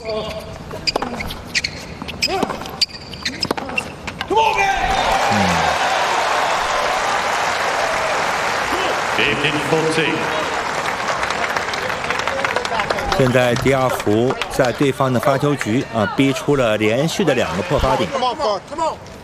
现在第二伏在对方的发球局逼出了连续的2个破发点。